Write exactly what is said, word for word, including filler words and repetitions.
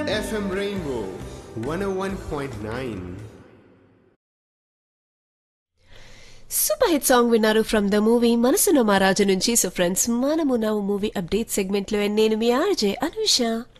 F M Rainbow one oh one point nine. Super hit song విన్నారు from the movie మనసున మహారాజు నుంచి. So friends, మనము నా మూవీ అప్డేట్ సెగ్మెంట్ లో నేను మీ ఆర్జే అనుష.